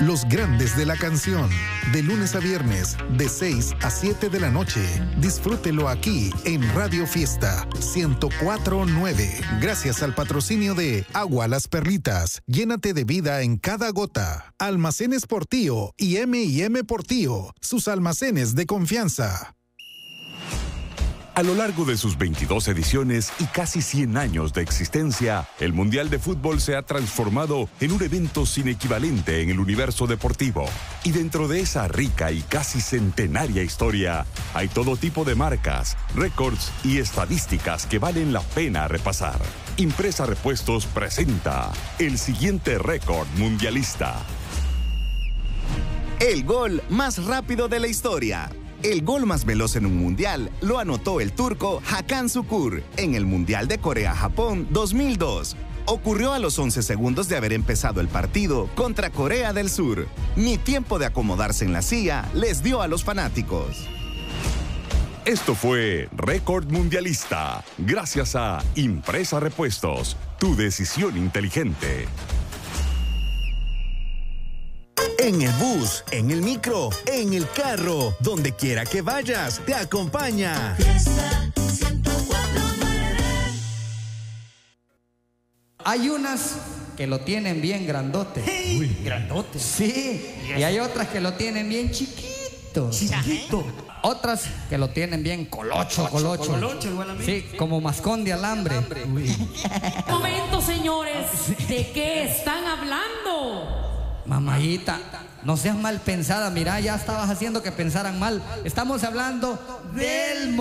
Los grandes de la canción, de lunes a viernes, de 6 a 7 de la noche. Disfrútelo aquí en Radio Fiesta 104.9. Gracias al patrocinio de Agua Las Perlitas. Llénate de vida en cada gota. Almacenes Portillo y M&M Portillo, sus almacenes de confianza. A lo largo de sus 22 ediciones y casi 100 años de existencia, el Mundial de Fútbol se ha transformado en un evento sin equivalente en el universo deportivo. Y dentro de esa rica y casi centenaria historia, hay todo tipo de marcas, récords y estadísticas que valen la pena repasar. Impresa Repuestos presenta el siguiente récord mundialista. El gol más rápido de la historia. El gol más veloz en un mundial lo anotó el turco Hakan Şükür en el Mundial de Corea-Japón 2002. Ocurrió a los 11 segundos de haber empezado el partido contra Corea del Sur. Ni tiempo de acomodarse en la silla les dio a los fanáticos. Esto fue Récord Mundialista, gracias a Impresa Repuestos, tu decisión inteligente. En el bus, en el micro, en el carro, donde quiera que vayas, te acompaña. Fiesta 104.9. Hay unas que lo tienen bien grandote. Uy, grandote. Sí, y hay otras que lo tienen bien chiquito. Chiquito. Otras que lo tienen bien colocho. Colocho, igual a mí. Sí, como mascón de alambre. Momento, señores, ¿de qué están hablando? Mamayita, no seas mal pensada, mira, ya estabas haciendo que pensaran mal. Estamos hablando del